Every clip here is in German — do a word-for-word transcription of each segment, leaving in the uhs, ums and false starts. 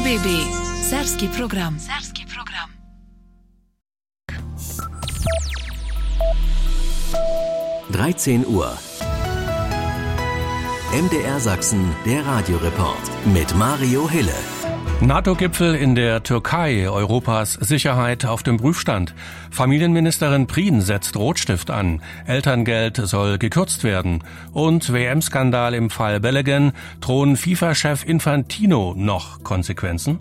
B B. Serbski program. Serbski program. dreizehn Uhr. M D R Sachsen, der Radioreport mit Mario Hille. NATO-Gipfel in der Türkei, Europas Sicherheit auf dem Prüfstand. Familienministerin Prien setzt Rotstift an. Elterngeld soll gekürzt werden. Und W M-Skandal im Fall Balogun. Drohen FIFA-Chef Infantino noch Konsequenzen?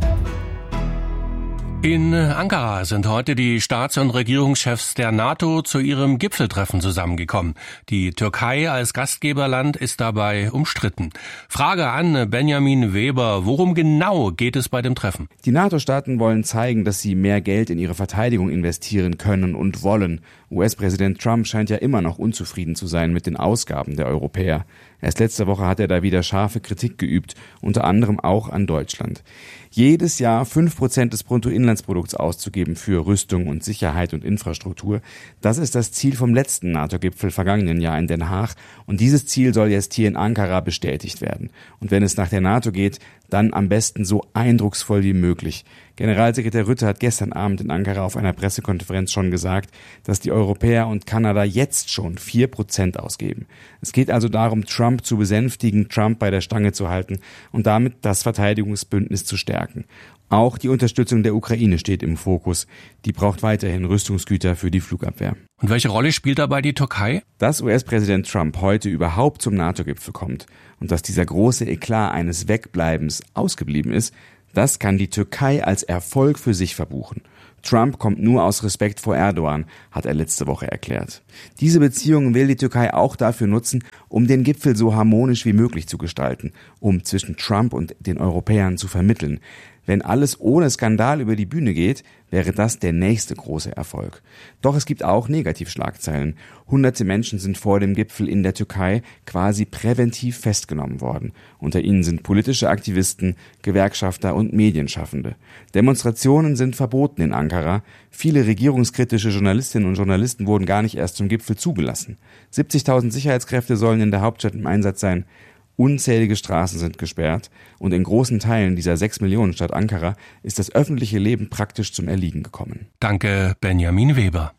In Ankara sind heute die Staats- und Regierungschefs der NATO zu ihrem Gipfeltreffen zusammengekommen. Die Türkei als Gastgeberland ist dabei umstritten. Frage an Benjamin Weber, worum genau geht es bei dem Treffen? Die NATO-Staaten wollen zeigen, dass sie mehr Geld in ihre Verteidigung investieren können und wollen. U S-Präsident Trump scheint ja immer noch unzufrieden zu sein mit den Ausgaben der Europäer. Erst letzte Woche hat er da wieder scharfe Kritik geübt, unter anderem auch an Deutschland. Jedes Jahr fünf Prozent des Bruttoinlandsprodukts auszugeben für Rüstung und Sicherheit und Infrastruktur, das ist das Ziel vom letzten NATO-Gipfel vergangenen Jahr in Den Haag. Und dieses Ziel soll jetzt hier in Ankara bestätigt werden. Und wenn es nach der NATO geht, dann am besten so eindrucksvoll wie möglich. Generalsekretär Rutte hat gestern Abend in Ankara auf einer Pressekonferenz schon gesagt, dass die Europäer und Kanada jetzt schon vier Prozent ausgeben. Es geht also darum, Trump zu besänftigen, Trump bei der Stange zu halten und damit das Verteidigungsbündnis zu stärken. Auch die Unterstützung der Ukraine steht im Fokus. Die braucht weiterhin Rüstungsgüter für die Flugabwehr. Und welche Rolle spielt dabei die Türkei? Dass U S-Präsident Trump heute überhaupt zum NATO-Gipfel kommt und dass dieser große Eklat eines Wegbleibens ausgeblieben ist, das kann die Türkei als Erfolg für sich verbuchen. Trump kommt nur aus Respekt vor Erdogan, hat er letzte Woche erklärt. Diese Beziehungen will die Türkei auch dafür nutzen, um den Gipfel so harmonisch wie möglich zu gestalten, um zwischen Trump und den Europäern zu vermitteln. Wenn alles ohne Skandal über die Bühne geht, wäre das der nächste große Erfolg. Doch es gibt auch Negativschlagzeilen. Hunderte Menschen sind vor dem Gipfel in der Türkei quasi präventiv festgenommen worden. Unter ihnen sind politische Aktivisten, Gewerkschafter und Medienschaffende. Demonstrationen sind verboten in Ankara. Viele regierungskritische Journalistinnen und Journalisten wurden gar nicht erst zum Gipfel zugelassen. siebzigtausend Sicherheitskräfte sollen in der Hauptstadt im Einsatz sein. Unzählige Straßen sind gesperrt und in großen Teilen dieser sechs Millionen Stadt Ankara ist das öffentliche Leben praktisch zum Erliegen gekommen. Danke, Benjamin Weber.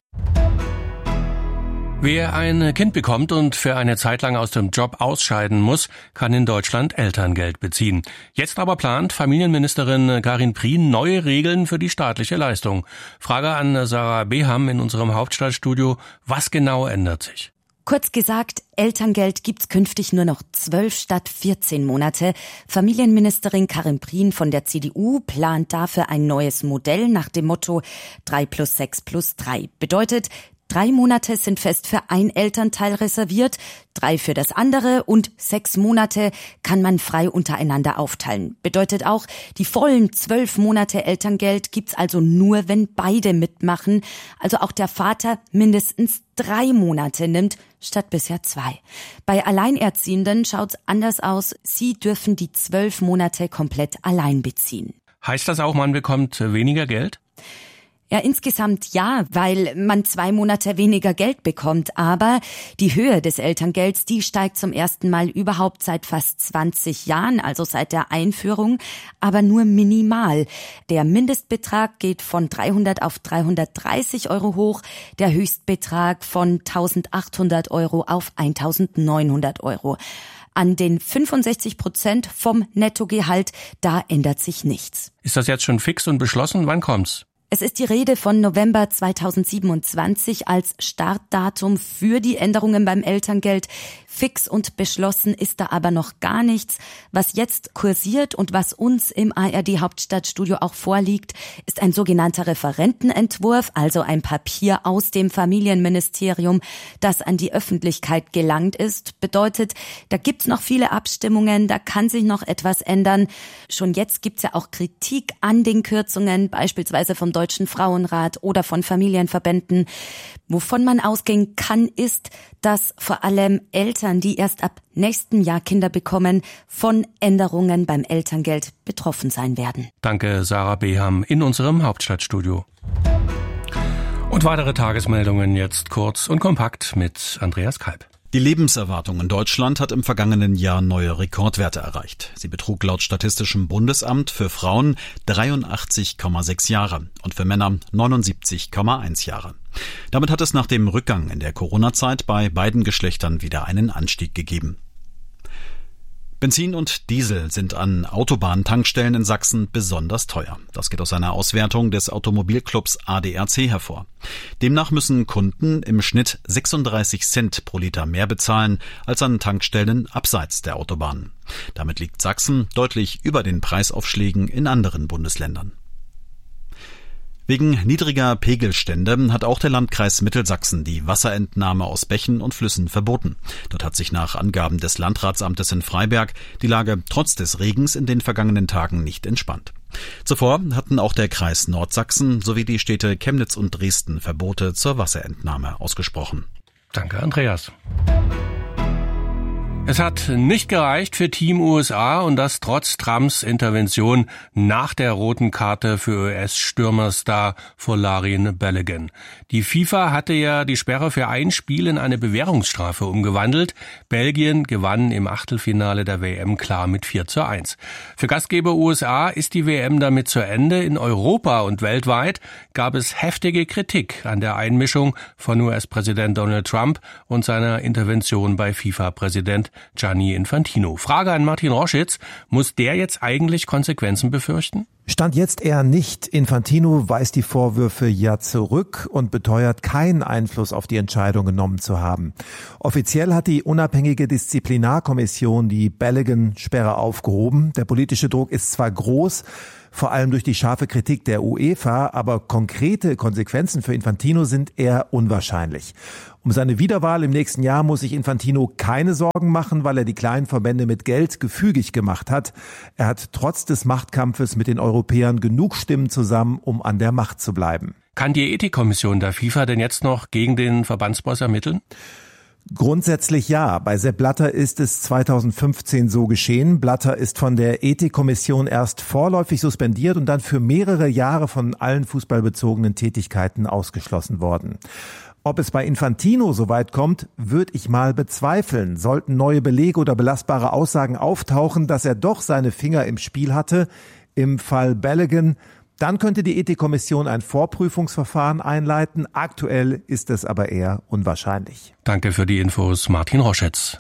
Wer ein Kind bekommt und für eine Zeit lang aus dem Job ausscheiden muss, kann in Deutschland Elterngeld beziehen. Jetzt aber plant Familienministerin Karin Prien neue Regeln für die staatliche Leistung. Frage an Sarah Beham in unserem Hauptstadtstudio. Was genau ändert sich? Kurz gesagt, Elterngeld gibt's künftig nur noch zwölf statt vierzehn Monate. Familienministerin Karin Prien von der C D U plant dafür ein neues Modell nach dem Motto drei plus sechs plus drei. Bedeutet, Drei Monate sind fest für ein Elternteil reserviert, drei für das andere und sechs Monate kann man frei untereinander aufteilen. Bedeutet auch, die vollen zwölf Monate Elterngeld gibt's also nur, wenn beide mitmachen. Also auch der Vater mindestens drei Monate nimmt, statt bisher zwei. Bei Alleinerziehenden schaut's anders aus. Sie dürfen die zwölf Monate komplett allein beziehen. Heißt das auch, man bekommt weniger Geld? Ja, insgesamt ja, weil man zwei Monate weniger Geld bekommt. Aber die Höhe des Elterngelds, die steigt zum ersten Mal überhaupt seit fast zwanzig Jahren, also seit der Einführung, aber nur minimal. Der Mindestbetrag geht von dreihundert auf dreihundertdreißig Euro hoch, der Höchstbetrag von eintausendachthundert Euro auf eintausendneunhundert Euro. An den fünfundsechzig Prozent vom Nettogehalt, da ändert sich nichts. Ist das jetzt schon fix und beschlossen? Wann kommt's? Es ist die Rede von November zweitausendsiebenundzwanzig als Startdatum für die Änderungen beim Elterngeld. Fix und beschlossen ist da aber noch gar nichts. Was jetzt kursiert und was uns im A R D Hauptstadtstudio auch vorliegt, ist ein sogenannter Referentenentwurf, also ein Papier aus dem Familienministerium, das an die Öffentlichkeit gelangt ist. Bedeutet, da gibt's noch viele Abstimmungen, da kann sich noch etwas ändern. Schon jetzt gibt's ja auch Kritik an den Kürzungen, beispielsweise vom Deutschen Frauenrat oder von Familienverbänden. Wovon man ausgehen kann, ist, dass vor allem Eltern, die erst ab nächstem Jahr Kinder bekommen, von Änderungen beim Elterngeld betroffen sein werden. Danke, Sarah Beham in unserem Hauptstadtstudio. Und weitere Tagesmeldungen jetzt kurz und kompakt mit Andreas Kalb. Die Lebenserwartung in Deutschland hat im vergangenen Jahr neue Rekordwerte erreicht. Sie betrug laut Statistischem Bundesamt für Frauen dreiundachtzig Komma sechs Jahre und für Männer neunundsiebzig Komma eins Jahre. Damit hat es nach dem Rückgang in der Corona-Zeit bei beiden Geschlechtern wieder einen Anstieg gegeben. Benzin und Diesel sind an Autobahntankstellen in Sachsen besonders teuer. Das geht aus einer Auswertung des Automobilclubs A D A C hervor. Demnach müssen Kunden im Schnitt sechsunddreißig Cent pro Liter mehr bezahlen als an Tankstellen abseits der Autobahnen. Damit liegt Sachsen deutlich über den Preisaufschlägen in anderen Bundesländern. Wegen niedriger Pegelstände hat auch der Landkreis Mittelsachsen die Wasserentnahme aus Bächen und Flüssen verboten. Dort hat sich nach Angaben des Landratsamtes in Freiberg die Lage trotz des Regens in den vergangenen Tagen nicht entspannt. Zuvor hatten auch der Kreis Nordsachsen sowie die Städte Chemnitz und Dresden Verbote zur Wasserentnahme ausgesprochen. Danke, Andreas. Es hat nicht gereicht für Team U S A und das trotz Trumps Intervention nach der roten Karte für U S-Stürmerstar Folarin Balogun. Die FIFA hatte ja die Sperre für ein Spiel in eine Bewährungsstrafe umgewandelt. Belgien gewann im Achtelfinale der W M klar mit vier zu eins. Für Gastgeber U S A ist die W M damit zu Ende. In Europa und weltweit gab es heftige Kritik an der Einmischung von U S-Präsident Donald Trump und seiner Intervention bei FIFA-Präsident Gianni Infantino. Frage an Martin Roschitz, muss der jetzt eigentlich Konsequenzen befürchten? Stand jetzt eher nicht. Infantino weist die Vorwürfe ja zurück und beteuert, keinen Einfluss auf die Entscheidung genommen zu haben. Offiziell hat die unabhängige Disziplinarkommission die Balogun-Sperre aufgehoben. Der politische Druck ist zwar groß, vor allem durch die scharfe Kritik der UEFA, aber konkrete Konsequenzen für Infantino sind eher unwahrscheinlich. Um seine Wiederwahl im nächsten Jahr muss sich Infantino keine Sorgen machen, weil er die kleinen Verbände mit Geld gefügig gemacht hat. Er hat trotz des Machtkampfes mit den Europäern genug Stimmen zusammen, um an der Macht zu bleiben. Kann die Ethikkommission der FIFA denn jetzt noch gegen den Verbandsboss ermitteln? Grundsätzlich ja. Bei Sepp Blatter ist es zweitausendfünfzehn so geschehen. Blatter ist von der Ethikkommission erst vorläufig suspendiert und dann für mehrere Jahre von allen fußballbezogenen Tätigkeiten ausgeschlossen worden. Ob es bei Infantino so weit kommt, würde ich mal bezweifeln. Sollten neue Belege oder belastbare Aussagen auftauchen, dass er doch seine Finger im Spiel hatte, im Fall Balogun, dann könnte die Ethikkommission ein Vorprüfungsverfahren einleiten. Aktuell ist es aber eher unwahrscheinlich. Danke für die Infos, Martin Roschitz.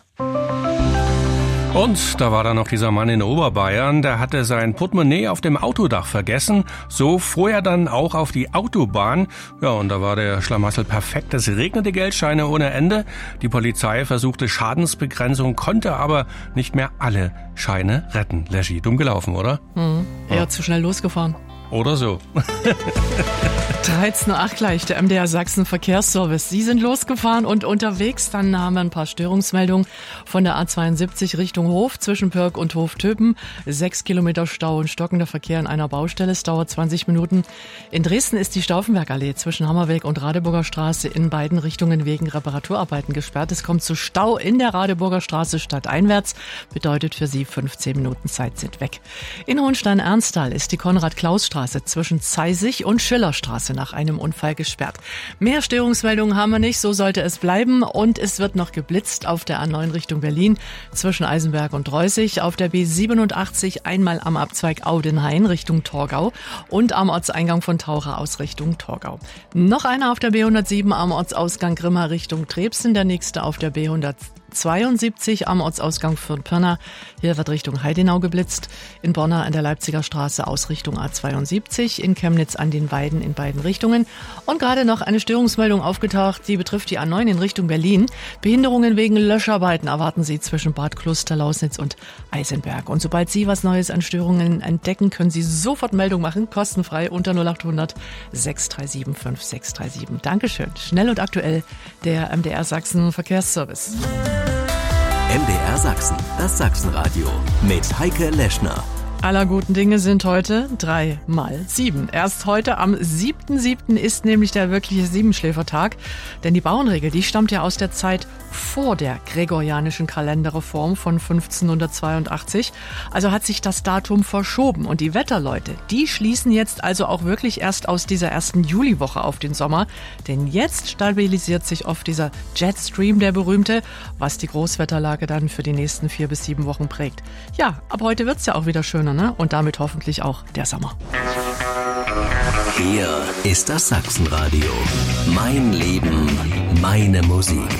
Und da war da noch dieser Mann in Oberbayern, der hatte sein Portemonnaie auf dem Autodach vergessen. So fuhr er dann auch auf die Autobahn. Ja, und da war der Schlamassel perfekt. Es regnete Geldscheine ohne Ende. Die Polizei versuchte Schadensbegrenzung, konnte aber nicht mehr alle Scheine retten. Leschi, dumm gelaufen, oder? Mhm. Er ja. hat zu schnell losgefahren. Oder so. dreizehn Uhr acht gleich, der M D R Sachsen Verkehrsservice. Sie sind losgefahren und unterwegs. Dann haben wir ein paar Störungsmeldungen von der A zweiundsiebzig Richtung Hof zwischen Pörk und Hoftöpen. Sechs Kilometer Stau und stockender Verkehr in einer Baustelle. Es dauert zwanzig Minuten. In Dresden ist die Stauffenbergallee zwischen Hammerweg und Radeburger Straße in beiden Richtungen wegen Reparaturarbeiten gesperrt. Es kommt zu Stau in der Radeburger Straße stadteinwärts. Bedeutet für Sie fünfzehn Minuten Zeit sind weg. In Hohenstein-Ernsthal ist die Konrad-Klaus-Straße zwischen Zeisig und Schillerstraße nach einem Unfall gesperrt. Mehr Störungsmeldungen haben wir nicht, so sollte es bleiben. Und es wird noch geblitzt auf der A neun Richtung Berlin zwischen Eisenberg und Reußig, auf der B siebenundachtzig einmal am Abzweig Audenhain Richtung Torgau und am Ortseingang von Taucher aus Richtung Torgau. Noch einer auf der B hundertsieben am Ortsausgang Grimma Richtung Trebsen, der nächste auf der B hundertzweiundsiebzig am Ortsausgang Fürth-Pirna. Hier wird Richtung Heidenau geblitzt. In Bonner an der Leipziger Straße aus Richtung A zweiundsiebzig, in Chemnitz an den Weiden in beiden Richtungen. Und gerade noch eine Störungsmeldung aufgetaucht, die betrifft die A neun in Richtung Berlin. Behinderungen wegen Löscharbeiten erwarten Sie zwischen Bad Kluster, Lausnitz und Eisenberg. Und sobald Sie was Neues an Störungen entdecken, können Sie sofort Meldung machen, kostenfrei unter null achthundert sechs drei sieben fünf sechs drei sieben. Dankeschön. Schnell und aktuell, der M D R Sachsen Verkehrsservice. M D R Sachsen, das Sachsenradio mit Heike Leschner. aller guten Dinge sind heute drei mal sieben. Erst heute am siebten siebten ist nämlich der wirkliche Siebenschläfertag. Denn die Bauernregel, die stammt ja aus der Zeit vor der gregorianischen Kalenderreform von fünfzehnhundertzweiundachtzig. Also hat sich das Datum verschoben. Und die Wetterleute, die schließen jetzt also auch wirklich erst aus dieser ersten Juliwoche auf den Sommer. Denn jetzt stabilisiert sich oft dieser Jetstream, der berühmte, was die Großwetterlage dann für die nächsten vier bis sieben Wochen prägt. Ja, ab heute wird's ja auch wieder schöner, ne? Und damit hoffentlich auch der Sommer. Hier ist das Sachsenradio. Mein Leben, meine Musik.